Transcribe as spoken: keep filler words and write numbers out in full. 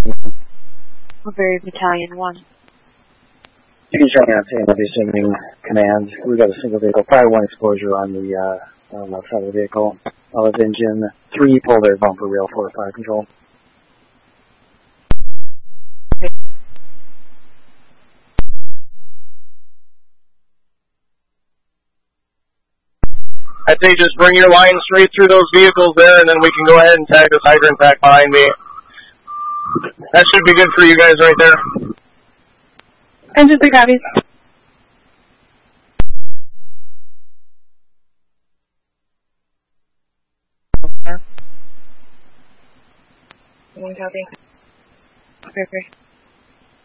Woodbury Battalion one. You can show me on San Jose Assuming Command. We've got a single vehicle, fire one exposure on the uh, on the left side of the vehicle. Olive engine three, pull their bumper rail for fire control. I'd say just bring your line straight through those vehicles there, and then we can go ahead and tag this hydrant back behind me. That should be good for you guys right there. Engine three copies. One copy. Okay, okay.